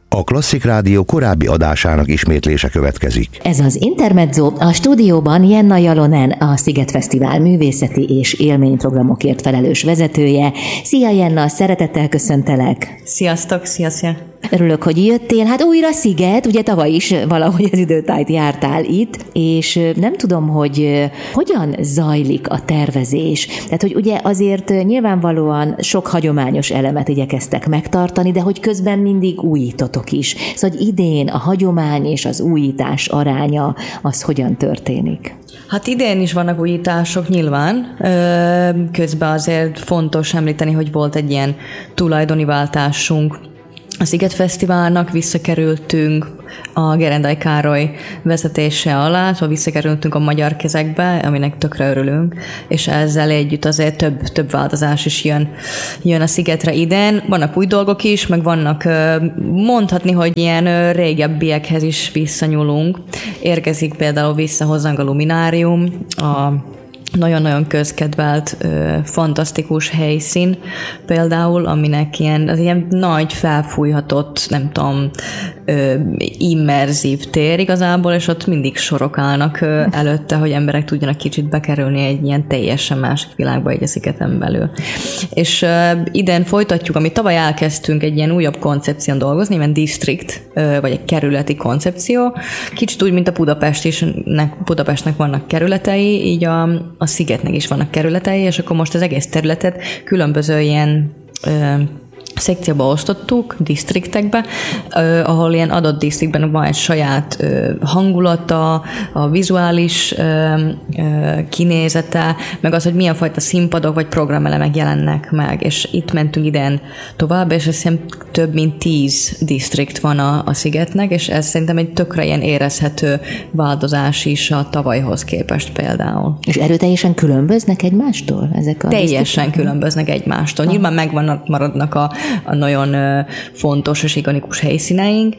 A Klasszik Rádió korábbi adásának ismétlése következik. Ez az Intermezzo, a stúdióban Jenna Jalonen, a Szigetfesztivál művészeti és élményprogramokért felelős vezetője. Szia Jenna, szeretettel köszöntelek! Sziasztok, szia! Örülök, hogy jöttél. Hát újra Sziget, ugye tavaly is valahogy az időtájt jártál itt, és nem tudom, hogy hogyan zajlik a tervezés. Tehát, hogy ugye azért nyilvánvalóan sok hagyományos elemet igyekeztek megtartani, de hogy közben mindig újítotok is. Szóval, hogy idén a hagyomány és az újítás aránya, az hogyan történik? Hát idén is vannak újítások nyilván, közben azért fontos említeni, hogy volt egy ilyen tulajdoni váltásunk. A Szigetfesztiválnak visszakerültünk a Gerendai Károly vezetése alá, szóval visszakerültünk a magyar kezekbe, aminek tökre örülünk, és ezzel együtt azért több változás is jön a Szigetre idén. Vannak új dolgok is, meg vannak, mondhatni, hogy ilyen régebbiekhez is visszanyúlunk. Érkezik például vissza hozzánk a Luminárium, a nagyon-nagyon közkedvelt, fantasztikus helyszín például, aminek az ilyen nagy felfújhatott, nem tudom, immerzív tér igazából, és ott mindig sorok állnak előtte, hogy emberek tudjanak kicsit bekerülni egy ilyen teljesen másik világba egy a Szigeten belül. És idén folytatjuk, amit tavaly elkezdtünk egy ilyen újabb koncepción dolgozni, ilyen district, vagy egy kerületi koncepció. Kicsit úgy, mint a Budapestnek vannak kerületei, így a Szigetnek is vannak kerületei, és akkor most az egész területet különböző ilyen szekcióba osztottuk, disztriktekbe, ahol ilyen adott disztriktben van egy saját hangulata, a vizuális kinézete, meg az, hogy milyen fajta színpadok vagy programelemek jelennek meg, és itt mentünk idén tovább, és azt hiszem több mint 10 disztrikt van a Szigetnek, és ez szerintem egy tökre ilyen érezhető változás is a tavalyhoz képest például. És erőteljesen különböznek egymástól ezek a teljesen különböznek egymástól. Nyilván maradnak a nagyon fontos és ikonikus helyszíneink,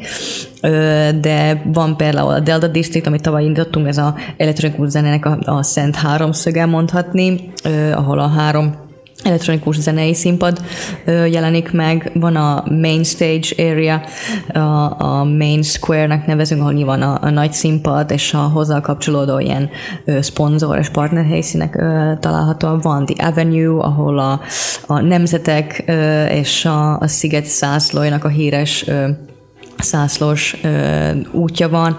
de van például a Delta District, amit tavaly indítottunk, ez az elektronikus zenének a szent háromszöge mondhatni, ahol a 3 elektronikus zenei színpad jelenik meg. Van a Main Stage Area, a Main Square-nek nevezünk, ahol nyilván a nagy színpad és a hozzá kapcsolódó ilyen szponzor és partner helyszínek találhatóak. Van The Avenue, ahol a nemzetek és a Sziget zászlóinak a híres zászlós útja van,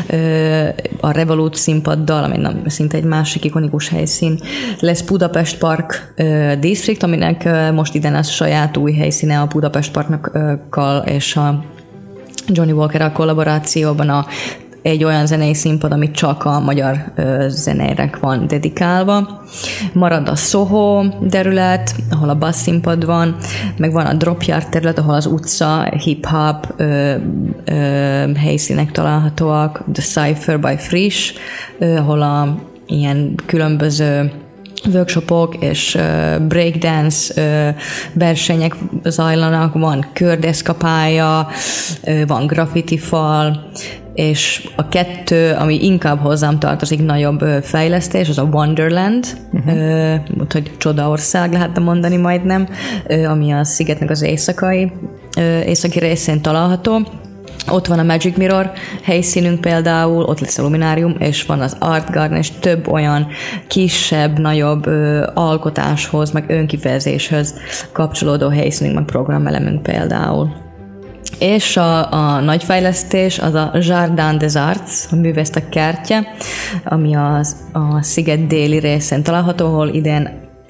a Revolut színpaddal, ami szinte egy másik ikonikus helyszín. Lesz Budapest Park District, aminek most idén ez saját új helyszíne a Budapest Parknakkal és a Johnny Walker-rel kollaborációban egy olyan zenei színpad, ami csak a magyar zeneirek van dedikálva. Marad a Soho terület, ahol a bass színpad van, meg van a Dropyard terület, ahol az utca, hip-hop helyszínek találhatóak, The Cypher by Frisch, ahol ilyen különböző workshopok és breakdance versenyek zajlanak, van kördeszkapálya, van graffiti fal, és a 2, ami inkább hozzám tartozik, nagyobb fejlesztés, az a Wonderland, úgyhogy csodaország lehetne mondani majdnem, ami a Szigetnek az északi részén található. Ott van a Magic Mirror helyszínünk például, ott lesz a Luminárium, és van az Art Garden, és több olyan kisebb, nagyobb alkotáshoz, meg önkifejezéshöz kapcsolódó helyszínünk, meg programelemünk például. És a nagy fejlesztés az a Jardin des Arts, a művészek kertje, ami a Sziget déli részén található, ahol idén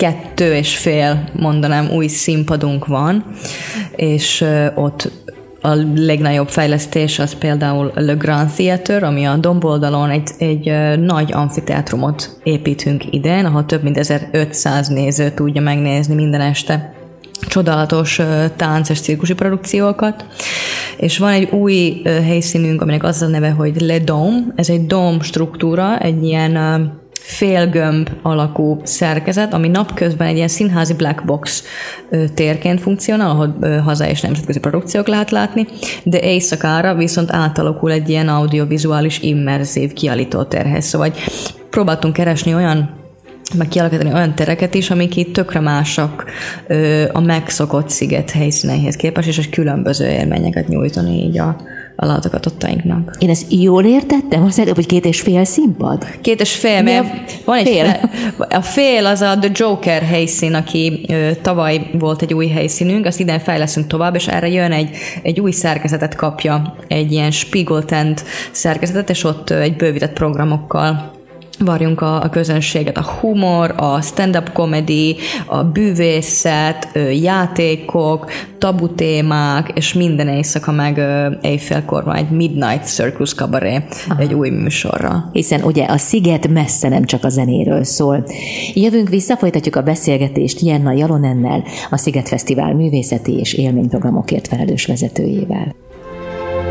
2,5 mondanám új színpadunk van, és ott a legnagyobb fejlesztés az például a Le Grand Theatre, ami a domboldalon egy nagy amfiteátrumot építünk idén, ahol több mint 1500 néző tudja megnézni minden este csodálatos tánc és cirkusi produkciókat. És van egy új helyszínünk, aminek az a neve, hogy Le Dôme. Ez egy dóm struktúra, egy ilyen félgömb alakú szerkezet, ami napközben egy ilyen színházi black box térként funkcionál, ahol hazai és nemzetközi produkciók lehet látni, de éjszakára viszont átalakul egy ilyen audiovizuális immerzív kiállítótérhez. Szóval próbáltunk keresni olyan meg kialakítani olyan tereket is, amik itt tökre másak a megszokott sziget helyszíneihez képest, és különböző élményeket nyújtani így a látogatotainknak. Én ezt jól értettem? Azt mondom, hogy 2,5 színpad? 2,5, mert van egy fél. A fél az a The Joker helyszín, aki tavaly volt egy új helyszínünk, azt idén fejleszünk tovább, és erre jön egy új szerkezetet kapja, egy ilyen Spiegeltent szerkezetet, és ott egy bővített programokkal várjunk a közönséget, a humor, a stand-up comedy, a bűvészet, játékok, tabu témák, és minden éjszaka meg éjfélkor van egy Midnight Circus Cabaret, egy új műsorra. Hiszen ugye a sziget messze nem csak a zenéről szól. Jövünk vissza, folytatjuk a beszélgetést Jenna Jalonennel, a Sziget Fesztivál művészeti és élményprogramokért felelős vezetőjével.